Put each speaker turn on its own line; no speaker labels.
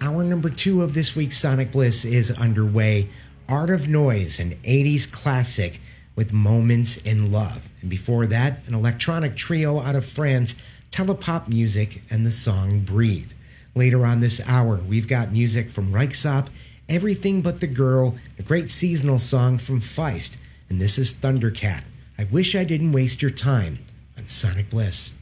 Hour number 2 of this week's Sonic Bliss is underway. Art of Noise, an 80s classic with Moments in Love. And before that, an electronic trio out of France, Telepop Music and the song Breathe. Later on this hour, we've got music from Röyksopp, Everything But the Girl, a great seasonal song from Feist. And this is Thundercat. I Wish I Didn't Waste Your Time on Sonic Bliss.